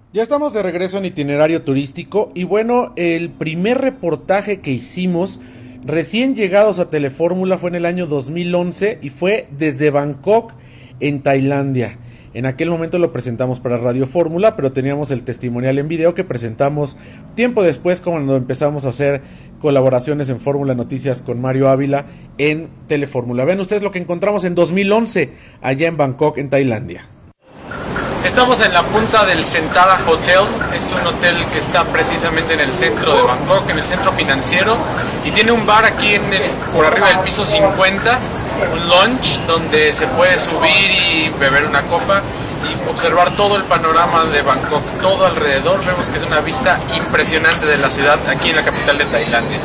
Ya estamos de regreso en Itinerario Turístico y bueno, el primer reportaje que hicimos recién llegados a Telefórmula fue en el año 2011 y fue desde Bangkok en Tailandia. En aquel momento lo presentamos para Radio Fórmula, pero teníamos el testimonial en video que presentamos tiempo después cuando empezamos a hacer colaboraciones en Fórmula Noticias con Mario Ávila en Telefórmula. Ven ustedes lo que encontramos en 2011 allá en Bangkok en Tailandia. Estamos en la punta del Centara Hotel, es un hotel que está precisamente en el centro de Bangkok, en el centro financiero, y tiene un bar aquí por arriba del piso 50, un lounge donde se puede subir y beber una copa y observar todo el panorama de Bangkok, todo alrededor. Vemos que es una vista impresionante de la ciudad aquí en la capital de Tailandia.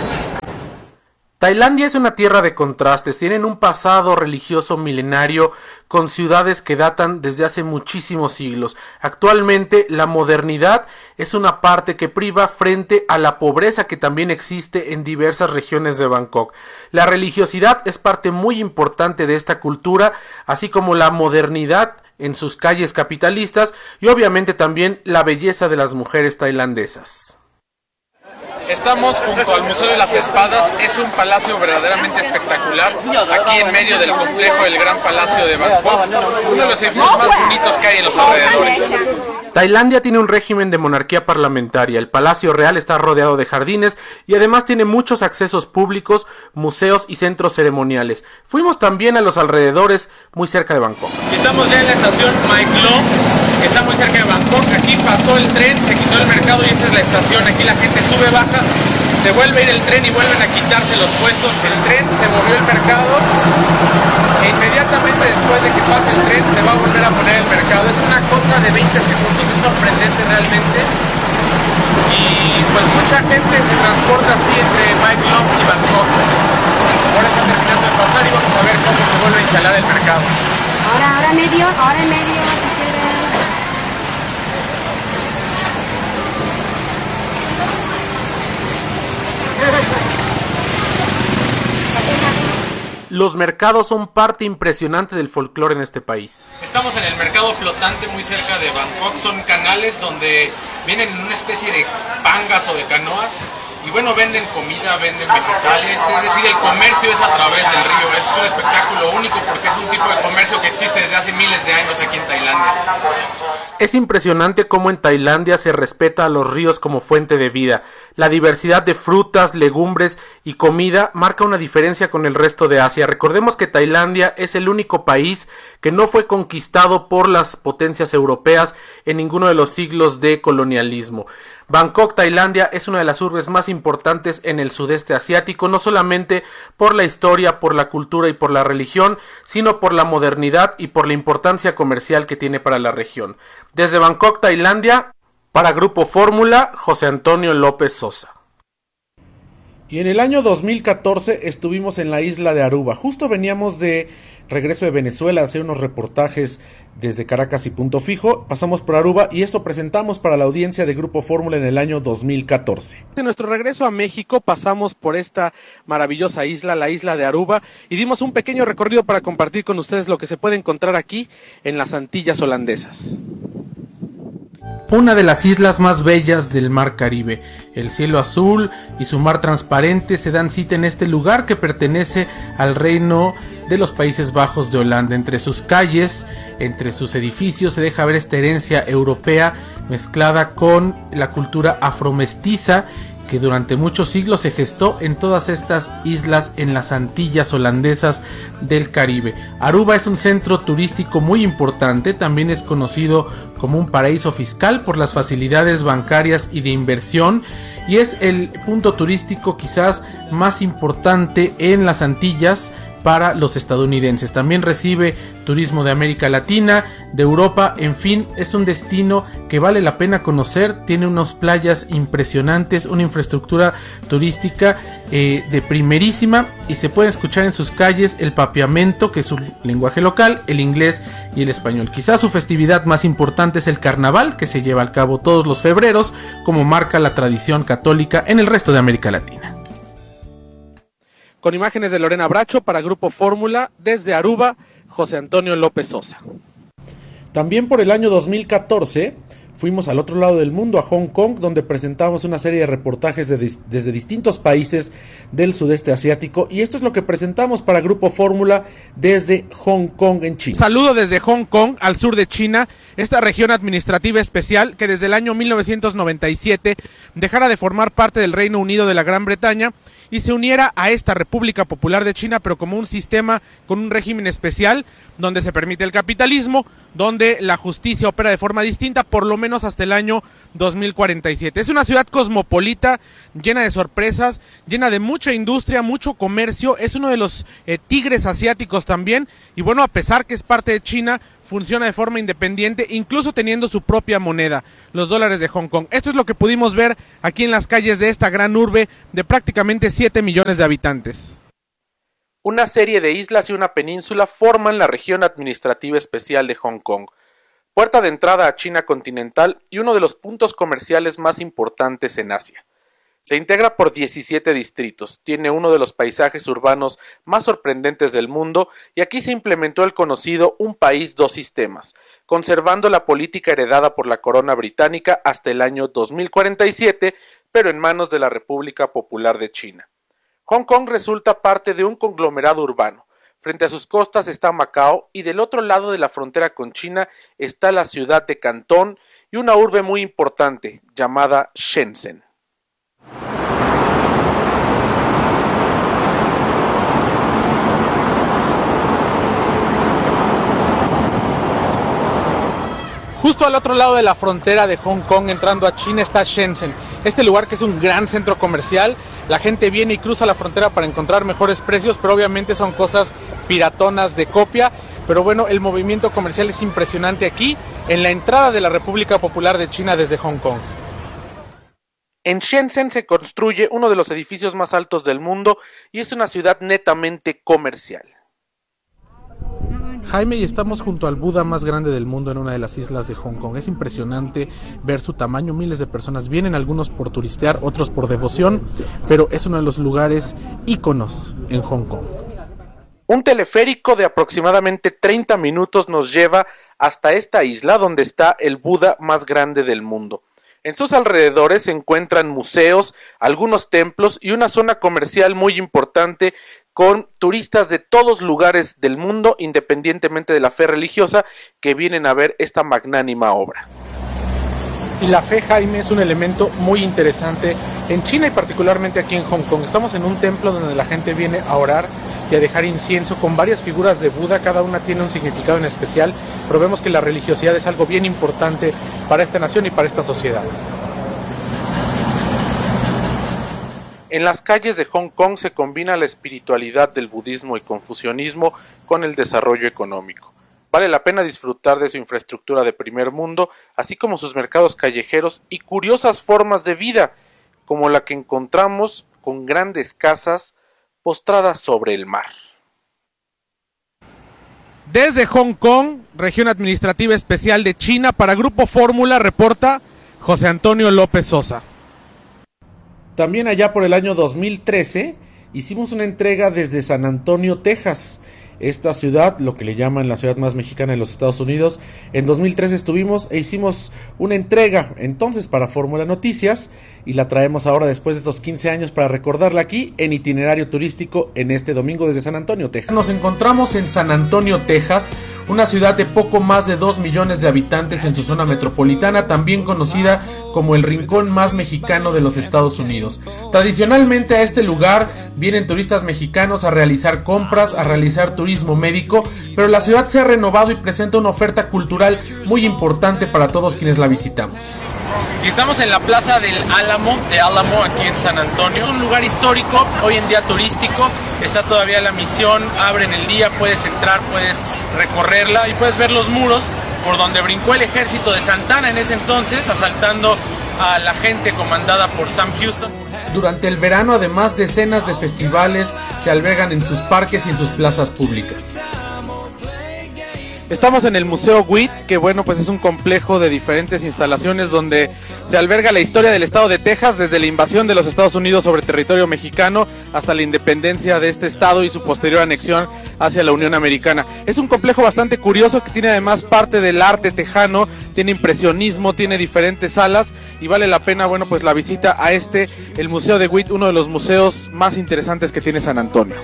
Tailandia es una tierra de contrastes, tienen un pasado religioso milenario con ciudades que datan desde hace muchísimos siglos. Actualmente la modernidad es una parte que priva frente a la pobreza que también existe en diversas regiones de Bangkok. La religiosidad es parte muy importante de esta cultura, así como la modernidad en sus calles capitalistas y obviamente también la belleza de las mujeres tailandesas. Estamos junto al Museo de las Espadas, es un palacio verdaderamente espectacular, aquí en medio del complejo del Gran Palacio de Bangkok, uno de los edificios más bonitos que hay en los alrededores. Tailandia tiene un régimen de monarquía parlamentaria, el Palacio Real está rodeado de jardines y además tiene muchos accesos públicos, museos y centros ceremoniales. Fuimos también a los alrededores, muy cerca de Bangkok. Estamos ya en la estación Mae Klong, que está muy cerca de Bangkok. Aquí pasó el tren, se quitó el mercado y esta es la estación. Aquí la gente sube, baja, se vuelve a ir el tren y vuelven a quitarse los puestos del tren, se movió el mercado e inmediatamente después de que pase el tren se va a volver a poner el mercado. Es una cosa de 20 segundos, es sorprendente realmente. Y pues mucha gente se transporta así entre Mae Klong y Bangkok. Ahora está terminando de pasar y vamos a ver cómo se vuelve a instalar el mercado. Ahora medio, si quieres. Los mercados son parte impresionante del folclore en este país. Estamos en el mercado flotante muy cerca de Bangkok, son canales donde vienen en una especie de pangas o de canoas y bueno, venden comida, venden vegetales, es decir, el comercio es a través del río, es un espectáculo único porque es un tipo de comercio que existe desde hace miles de años aquí en Tailandia. Es impresionante cómo en Tailandia se respeta a los ríos como fuente de vida. La diversidad de frutas, legumbres y comida marca una diferencia con el resto de Asia. Recordemos que Tailandia es el único país que no fue conquistado por las potencias europeas en ninguno de los siglos de colonialismo. Bangkok, Tailandia, es una de las urbes más importantes en el sudeste asiático, no solamente por la historia, por la cultura y por la religión, sino por la modernidad y por la importancia comercial que tiene para la región. Desde Bangkok, Tailandia, para Grupo Fórmula, José Antonio López Sosa. Y en el año 2014 estuvimos en la isla de Aruba. Justo veníamos de regreso de Venezuela a hacer unos reportajes desde Caracas y Punto Fijo. Pasamos por Aruba y esto presentamos para la audiencia de Grupo Fórmula en el año 2014. En nuestro regreso a México pasamos por esta maravillosa isla, la isla de Aruba, y dimos un pequeño recorrido para compartir con ustedes lo que se puede encontrar aquí en las Antillas holandesas. Una de las islas más bellas del mar Caribe. El cielo azul y su mar transparente se dan cita en este lugar que pertenece al reino de los Países Bajos de Holanda. Entre sus calles, entre sus edificios se deja ver esta herencia europea mezclada con la cultura afromestiza que durante muchos siglos se gestó en todas estas islas en las Antillas holandesas del Caribe. Aruba es un centro turístico muy importante, también es conocido como un paraíso fiscal por las facilidades bancarias y de inversión, y es el punto turístico quizás más importante en las Antillas para los estadounidenses. También recibe turismo de América Latina, de Europa, en fin, es un destino que vale la pena conocer, tiene unas playas impresionantes, una infraestructura turística de primerísima y se puede escuchar en sus calles el papiamento, que es su lenguaje local, el inglés y el español. Quizás su festividad más importante es el carnaval, que se lleva a cabo todos los febreros, como marca la tradición católica en el resto de América Latina. Con imágenes de Lorena Bracho para Grupo Fórmula, desde Aruba, José Antonio López Sosa. También por el año 2014 fuimos al otro lado del mundo, a Hong Kong, donde presentamos una serie de reportajes desde distintos países del sudeste asiático, y esto es lo que presentamos para Grupo Fórmula desde Hong Kong en China. Saludo desde Hong Kong, al sur de China, esta región administrativa especial que desde el año 1997 dejara de formar parte del Reino Unido de la Gran Bretaña y se uniera a esta República Popular de China, pero como un sistema con un régimen especial, donde se permite el capitalismo, donde la justicia opera de forma distinta, por lo menos hasta el año 2047. Es una ciudad cosmopolita, llena de sorpresas, llena de mucha industria, mucho comercio, es uno de los tigres asiáticos también, y bueno, a pesar que es parte de China, funciona de forma independiente, incluso teniendo su propia moneda, los dólares de Hong Kong. Esto es lo que pudimos ver aquí en las calles de esta gran urbe de prácticamente 7 millones de habitantes. Una serie de islas y una península forman la región administrativa especial de Hong Kong, puerta de entrada a China continental y uno de los puntos comerciales más importantes en Asia. Se integra por 17 distritos, tiene uno de los paisajes urbanos más sorprendentes del mundo y aquí se implementó el conocido un país, dos sistemas, conservando la política heredada por la corona británica hasta el año 2047, pero en manos de la República Popular de China. Hong Kong resulta parte de un conglomerado urbano. Frente a sus costas está Macao y del otro lado de la frontera con China está la ciudad de Cantón y una urbe muy importante llamada Shenzhen. Justo al otro lado de la frontera de Hong Kong, entrando a China, está Shenzhen, este lugar que es un gran centro comercial. La gente viene y cruza la frontera para encontrar mejores precios, pero obviamente son cosas piratonas de copia. Pero bueno, el movimiento comercial es impresionante aquí, en la entrada de la República Popular de China desde Hong Kong. En Shenzhen se construye uno de los edificios más altos del mundo y es una ciudad netamente comercial. Jaime, y estamos junto al Buda más grande del mundo en una de las islas de Hong Kong. Es impresionante ver su tamaño, miles de personas vienen, algunos por turistear, otros por devoción, pero es uno de los lugares íconos en Hong Kong. Un teleférico de aproximadamente 30 minutos nos lleva hasta esta isla donde está el Buda más grande del mundo. En sus alrededores se encuentran museos, algunos templos y una zona comercial muy importante con turistas de todos lugares del mundo, independientemente de la fe religiosa, que vienen a ver esta magnánima obra. Y la fe, Jaime, es un elemento muy interesante en China y particularmente aquí en Hong Kong. Estamos en un templo donde la gente viene a orar y a dejar incienso con varias figuras de Buda, cada una tiene un significado en especial, pero vemos que la religiosidad es algo bien importante para esta nación y para esta sociedad. En las calles de Hong Kong se combina la espiritualidad del budismo y confucianismo con el desarrollo económico. Vale la pena disfrutar de su infraestructura de primer mundo, así como sus mercados callejeros y curiosas formas de vida, como la que encontramos con grandes casas postradas sobre el mar. Desde Hong Kong, región administrativa especial de China, para Grupo Fórmula, reporta José Antonio López Sosa. También allá por el año 2013 hicimos una entrega desde San Antonio, Texas. Esta ciudad, lo que le llaman la ciudad más mexicana de los Estados Unidos. En 2013 estuvimos e hicimos una entrega entonces para Fórmula Noticias y la traemos ahora después de estos 15 años para recordarla aquí en Itinerario Turístico en este domingo desde San Antonio, Texas. Nos encontramos en San Antonio, Texas, una ciudad de poco más de 2 millones de habitantes en su zona metropolitana, también conocida como el rincón más mexicano de los Estados Unidos. Tradicionalmente a este lugar vienen turistas mexicanos a realizar compras, a realizar turismo médico, pero la ciudad se ha renovado y presenta una oferta cultural muy importante para todos quienes la visitamos. Y estamos en la plaza del Álamo, aquí en San Antonio. Es un lugar histórico, hoy en día turístico, está todavía la misión, abren el día, puedes entrar, puedes recorrerla y puedes ver los muros por donde brincó el ejército de Santana en ese entonces, asaltando a la gente comandada por Sam Houston. Durante el verano, además, decenas de festivales se albergan en sus parques y en sus plazas públicas. Estamos en el Museo WIT, que bueno, pues es un complejo de diferentes instalaciones donde se alberga la historia del estado de Texas desde la invasión de los Estados Unidos sobre territorio mexicano hasta la independencia de este estado y su posterior anexión hacia la Unión Americana. Es un complejo bastante curioso que tiene además parte del arte tejano, tiene impresionismo, tiene diferentes salas y vale la pena, bueno, pues la visita a el Museo de WIT, uno de los museos más interesantes que tiene San Antonio.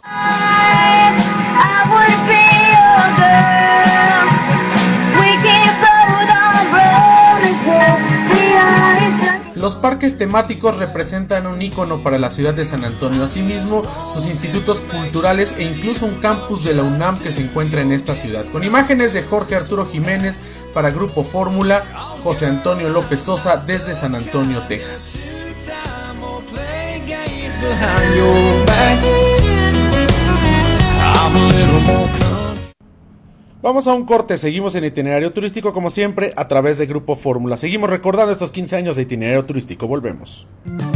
Los parques temáticos representan un ícono para la ciudad de San Antonio. Asimismo, sus institutos culturales e incluso un campus de la UNAM que se encuentra en esta ciudad. Con imágenes de Jorge Arturo Jiménez para Grupo Fórmula, José Antonio López Sosa desde San Antonio, Texas. Vamos a un corte, seguimos en Itinerario Turístico como siempre a través de Grupo Fórmula. Seguimos recordando estos 15 años de Itinerario Turístico, volvemos.